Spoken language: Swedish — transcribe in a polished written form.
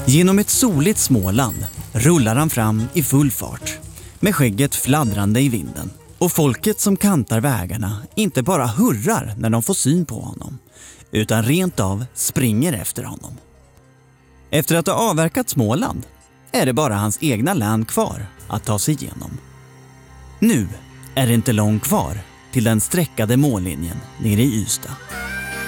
Genom ett soligt Småland rullar han fram i full fart med skägget fladdrande i vinden. Och folket som kantar vägarna inte bara hurrar när de får syn på honom, utan rent av springer efter honom. Efter att ha avverkat Småland är det bara hans egna län kvar att ta sig igenom. Nu är det inte långt kvar till den sträckade mållinjen nere i Ystad.